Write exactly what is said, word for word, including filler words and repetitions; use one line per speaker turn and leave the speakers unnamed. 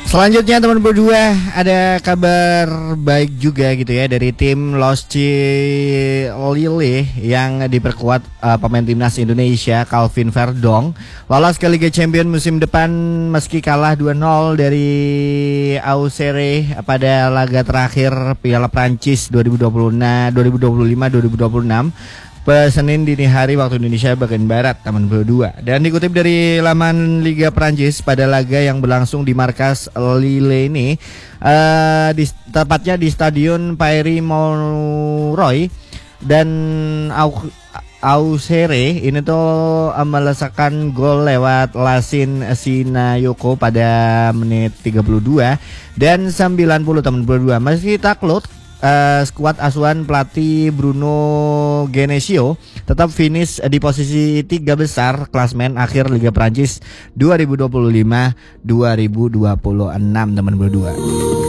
Selanjutnya teman berdua, ada kabar baik juga gitu ya dari tim Losci Lille yang diperkuat uh, pemain timnas Indonesia Calvin Verdong lolos ke Liga Champions musim depan meski kalah dua nol dari Auxerre pada laga terakhir Piala Prancis dua ribu dua puluh lima dua ribu dua puluh enam. Senin dini hari waktu Indonesia bagian Barat teman berdua. Dan dikutip dari laman Liga Prancis, pada laga yang berlangsung di markas Lille ini uh, di, tepatnya di Stadion Pierre Mauroy dan Au, Auxerre ini tuh melesakkan gol lewat Lassine Sinayoko pada menit tiga puluh dua dan sembilan puluh teman berdua. Meski takluk, Uh, skuad asuhan pelatih Bruno Genesio tetap finish di posisi tiga besar klasmen akhir Liga Prancis dua ribu dua puluh lima dua ribu dua puluh enam teman berdua.